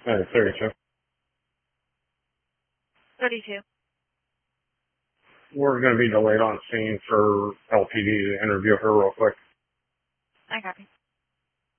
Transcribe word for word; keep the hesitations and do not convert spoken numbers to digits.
Uh, thirty-two. thirty-two. We're going to be delayed on scene for L P D to interview her real quick. I copy.